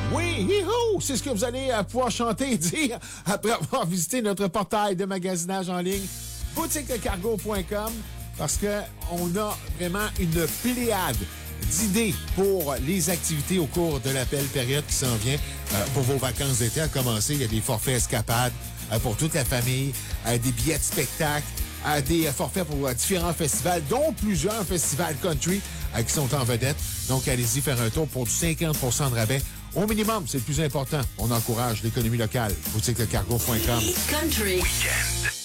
Oui, hi-ho! C'est ce que vous allez pouvoir chanter et dire après avoir visité notre portail de magasinage en ligne, boutiquedecargo.com, parce que on a vraiment une pléiade d'idées pour les activités au cours de la belle période qui s'en vient pour vos vacances d'été. À commencer, il y a des forfaits escapades pour toute la famille, des billets de spectacle, des forfaits pour différents festivals, dont plusieurs festivals country qui sont en vedette. Donc, allez-y faire un tour pour du 50% de rabais. Au minimum, c'est le plus important. On encourage l'économie locale. Boutiquedecargo.com. Country. Weekend.